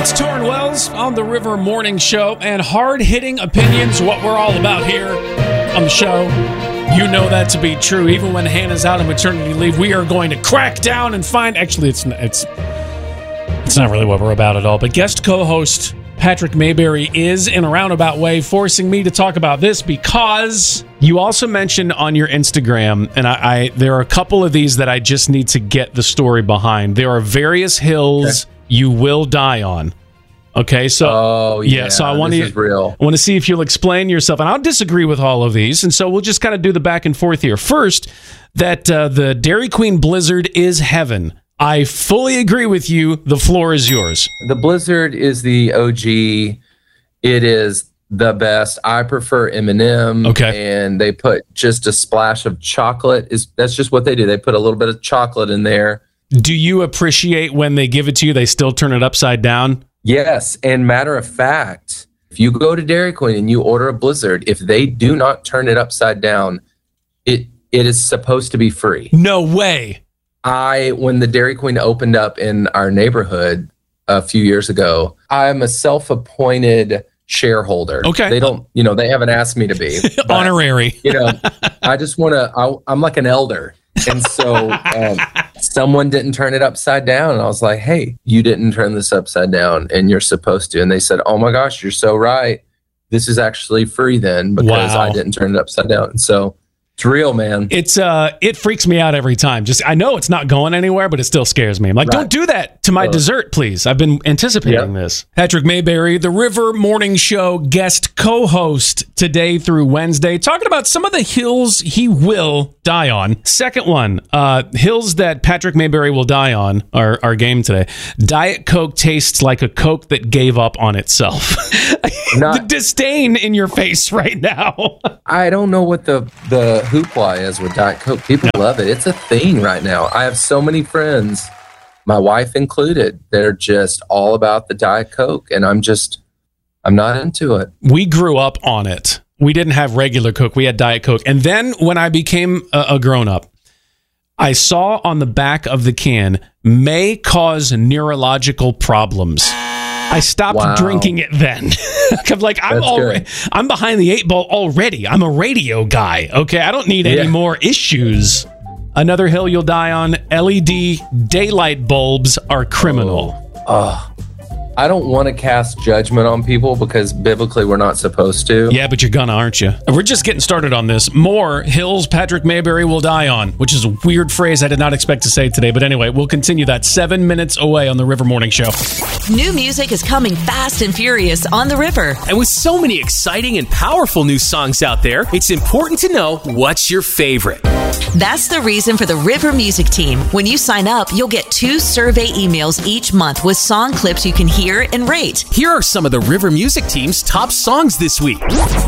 It's Torrin Wells on the River Morning Show, and hard-hitting opinions, what we're all about here on the show. You know that to be true. Even when Hannah's out on maternity leave, we are going to crack down and find... Actually, it's not really what we're about at all, but guest co-host Patrick Mayberry is, in a roundabout way, forcing me to talk about this because you also mentioned on your Instagram, and there are a couple of these that I just need to get the story behind. There are various hills you will die on. Okay, so so I want to see if you'll explain yourself, and I'll disagree with all of these, and so we'll just kind of do the back and forth here. First, that the Dairy Queen Blizzard is heaven. I fully agree with you. The floor is yours. The Blizzard is the OG. It is the best. I prefer M&M. Okay. And they put just a splash of chocolate. That's just what they do. They put a little bit of chocolate in there. Do you appreciate when they give it to you, they still turn it upside down? Yes. And matter of fact, if you go to Dairy Queen and you order a Blizzard, if they do not turn it upside down, it is supposed to be free. No way. When the Dairy Queen opened up in our neighborhood a few years ago, I'm a self-appointed shareholder. Okay. They don't, they haven't asked me to be. But, honorary. I just want to, I'm like an elder. And so someone didn't turn it upside down. And I was like, hey, you didn't turn this upside down and you're supposed to. And they said, oh my gosh, you're so right. This is actually free then because I didn't turn it upside down. And so it's real, man. It freaks me out every time. I know it's not going anywhere, but it still scares me. I'm like, Don't do that to my dessert, please. I've been anticipating this. Patrick Mayberry, the River Morning Show guest co-host today through Wednesday, talking about some of the hills he will die on. Second one, hills that Patrick Mayberry will die on, our game today. Diet Coke tastes like a Coke that gave up on itself. The disdain in your face right now. I don't know what the hoopla is with Diet Coke. People love it. It's a thing right now. I have so many friends, my wife included, they're just all about the Diet Coke, and I'm not into it. We grew up on it. We didn't have regular Coke. We had Diet Coke. And then when I became a grown-up, I saw on the back of the can, may cause neurological problems. I stopped drinking it then. I'm like, I'm behind the 8 ball already. I'm a radio guy. Okay, I don't need any more issues. Another hill you'll die on, LED daylight bulbs are criminal. I don't want to cast judgment on people because biblically we're not supposed to. Yeah, but you're gonna, aren't you? We're just getting started on this. More hills Patrick Mayberry will die on, which is a weird phrase I did not expect to say today. But anyway, we'll continue that 7 minutes away on the River Morning Show. New music is coming fast and furious on the River. And with so many exciting and powerful new songs out there, it's important to know what's your favorite. That's the reason for the River Music Team. When you sign up, you'll get 2 survey emails each month with song clips you can hear and rate. Here are some of the River Music Team's top songs this week.